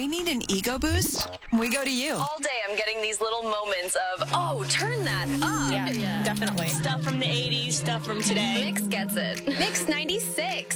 we need an ego boost, we go to you. All day I'm getting these little moments of, oh, turn that up. Yeah, definitely. Stuff from the 80s, stuff from today. Mix gets it. Mix 96.